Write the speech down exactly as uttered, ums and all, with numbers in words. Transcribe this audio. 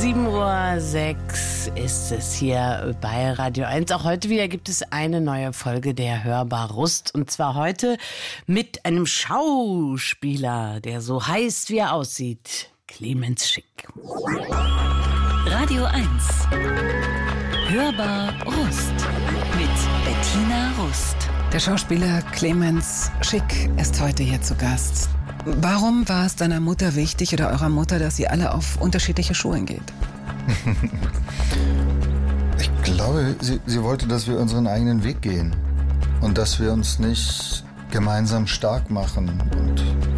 sieben Uhr sechs ist es hier bei Radio eins. Auch heute wieder gibt es eine neue Folge der Hörbar Rust. Und zwar heute mit einem Schauspieler, der so heißt, wie er aussieht. Clemens Schick. Radio eins. Hörbar Rust mit Bettina Rust. Der Schauspieler Clemens Schick ist heute hier zu Gast. Warum war es deiner Mutter wichtig oder eurer Mutter, dass ihr alle auf unterschiedliche Schulen geht? Ich glaube, sie, sie wollte, dass wir unseren eigenen Weg gehen und dass wir uns nicht gemeinsam stark machen und